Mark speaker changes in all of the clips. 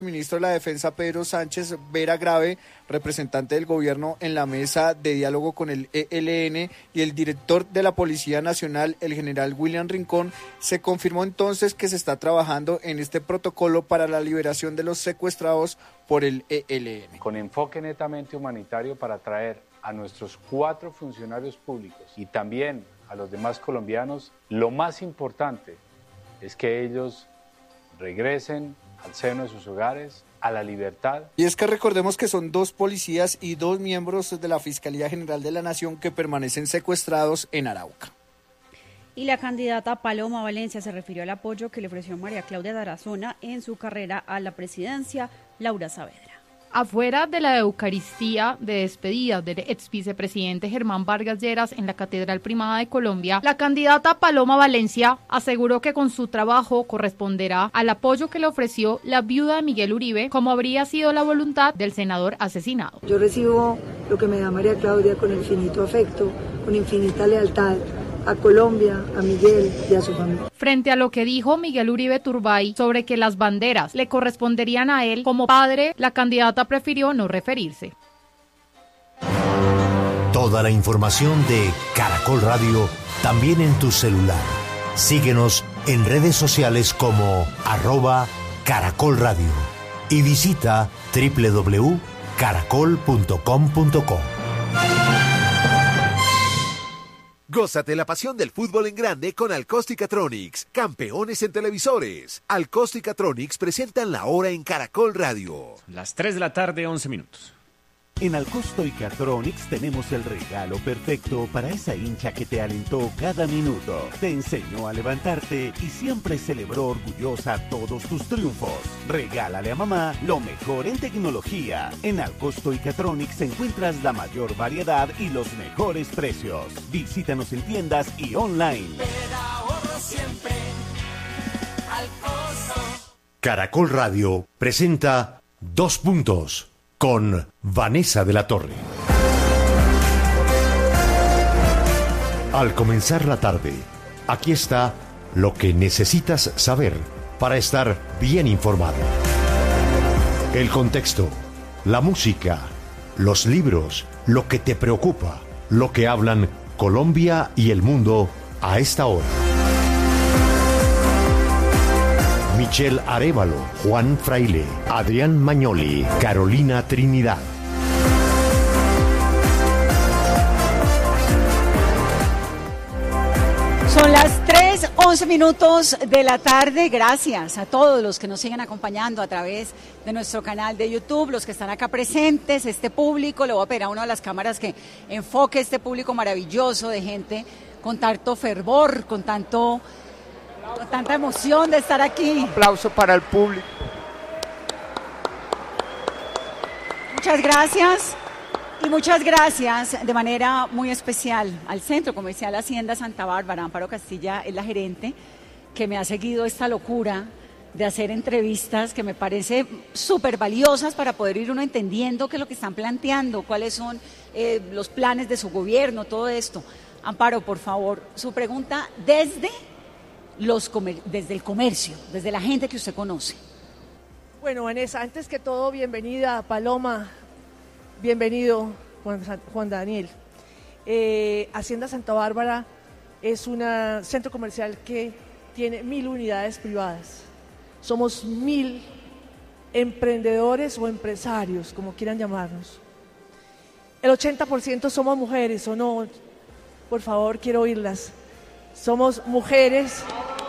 Speaker 1: Ministro de la Defensa Pedro Sánchez Vera Grave, representante del gobierno en la mesa de diálogo con el ELN, y el director de la Policía Nacional, el general William Rincón, se confirmó entonces que se está trabajando en este protocolo para la liberación de los secuestrados por el ELN.
Speaker 2: Con enfoque netamente humanitario para traer a nuestros 4 funcionarios públicos y también a los demás colombianos, lo más importante es que ellos regresen al seno de sus hogares, a la libertad.
Speaker 1: Y es que recordemos que son 2 policías y 2 miembros de la Fiscalía General de la Nación que permanecen secuestrados en Arauca.
Speaker 3: Y la candidata Paloma Valencia se refirió al apoyo que le ofreció María Claudia Tarazona en su carrera a la presidencia. Laura Saavedra.
Speaker 4: Afuera de la Eucaristía de despedida del ex vicepresidente Germán Vargas Lleras en la Catedral Primada de Colombia, la candidata Paloma Valencia aseguró que con su trabajo corresponderá al apoyo que le ofreció la viuda de Miguel Uribe, como habría sido la voluntad del senador asesinado.
Speaker 5: Yo recibo lo que me da María Claudia con infinito afecto, con infinita lealtad a Colombia, a Miguel y a su familia.
Speaker 4: Frente a lo que dijo Miguel Uribe Turbay sobre que las banderas le corresponderían a él como padre, la candidata prefirió no referirse.
Speaker 6: Toda la información de Caracol Radio también en tu celular. Síguenos en redes sociales como @Caracol Radio y visita www.caracol.com.co.
Speaker 7: Gózate la pasión del fútbol en grande con Alcosticatronics, campeones en televisores. Alcosticatronics presentan la hora en Caracol Radio.
Speaker 8: Las 3 de la tarde, 11 minutos.
Speaker 9: En Alcosticatronics tenemos el regalo perfecto para esa hincha que te alentó cada minuto, te enseñó a levantarte y siempre celebró orgullosa todos tus triunfos. Regálale a mamá lo mejor en tecnología. En Alcosticatronics encuentras la mayor variedad y los mejores precios. Visítanos en tiendas y online.
Speaker 10: Siempre
Speaker 6: Caracol Radio presenta 2 puntos con Vanessa de la Torre. Al comenzar la tarde, aquí está lo que necesitas saber para estar bien informado. El contexto, la música, los libros, lo que te preocupa, lo que hablan Colombia y el mundo a esta hora. Michelle Arévalo, Juan Fraile, Adrián Mañoli, Carolina Trinidad.
Speaker 11: Son las 3:11 minutos de la tarde. Gracias a todos los que nos siguen acompañando a través de nuestro canal de YouTube, los que están acá presentes, este público. Le voy a pedir a una de las cámaras que enfoque este público maravilloso de gente con tanto fervor, con tanta emoción de estar aquí.
Speaker 12: Un aplauso para el público.
Speaker 11: Muchas gracias. Y muchas gracias de manera muy especial al Centro Comercial Hacienda Santa Bárbara. Amparo Castilla es la gerente que me ha seguido esta locura de hacer entrevistas que me parece súper valiosas para poder ir uno entendiendo qué es lo que están planteando, cuáles son los planes de su gobierno, todo esto. Amparo, por favor, su pregunta desde el comercio, desde la gente que usted conoce.
Speaker 13: Bueno, Vanessa, antes que todo, bienvenida, Paloma, bienvenido, Juan Daniel. Hacienda Santa Bárbara es un centro comercial que tiene 1.000 unidades privadas. Somos 1.000 emprendedores o empresarios, como quieran llamarnos. El 80% somos mujeres, ¿o no? Por favor, quiero oírlas. Somos mujeres.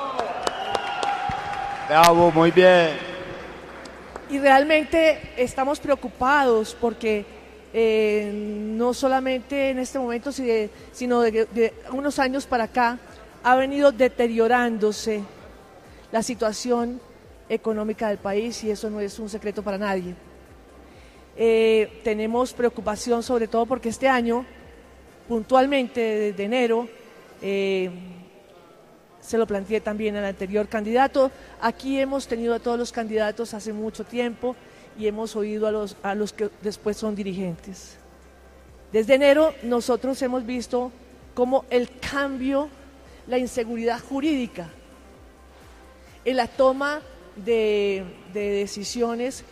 Speaker 12: Bravo, muy bien.
Speaker 13: Y realmente estamos preocupados porque no solamente en este momento, sino de unos años para acá, ha venido deteriorándose la situación económica del país y eso no es un secreto para nadie. Tenemos preocupación sobre todo porque este año, puntualmente desde enero, se lo planteé también al anterior candidato. Aquí hemos tenido a todos los candidatos hace mucho tiempo y hemos oído a los que después son dirigentes. Desde enero nosotros hemos visto cómo el cambio, la inseguridad jurídica, en la toma de decisiones